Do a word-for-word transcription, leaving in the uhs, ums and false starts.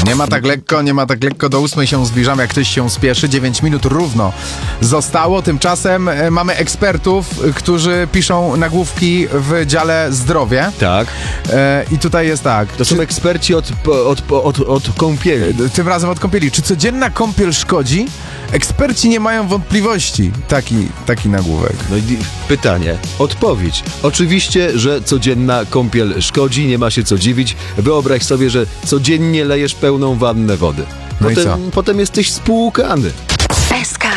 Nie ma tak lekko, nie ma tak lekko. Do ósmej się zbliżamy, jak ktoś się spieszy. dziewięć minut równo zostało. Tymczasem e, mamy ekspertów, którzy piszą nagłówki w dziale zdrowie. Tak. E, I tutaj jest tak. To są eksperci od, od, od, od kąpieli. Tym razem od kąpieli. Czy codzienna kąpiel szkodzi? Eksperci nie mają wątpliwości. Taki, taki nagłówek. No i pytanie, odpowiedź. Oczywiście, że codzienna kąpiel szkodzi, nie ma się co dziwić. Wyobraź sobie, że codziennie lejesz pełną wannę wody. No i Potem, co? potem jesteś spłukany.